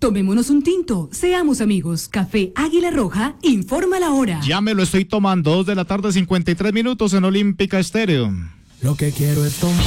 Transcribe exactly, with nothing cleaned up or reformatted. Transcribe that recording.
Tomémonos un tinto, seamos amigos. Café Águila Roja, informa la hora. Ya me lo estoy tomando, dos de la tarde, cincuenta y tres minutos en Olímpica Estéreo. Lo que quiero es tomar.